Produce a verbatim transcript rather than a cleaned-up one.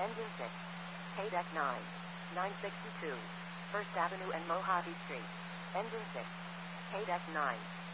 Engine six. K-Deck nine. nine sixty-two. First Avenue and Mojave Street. Engine six. K-Deck nine.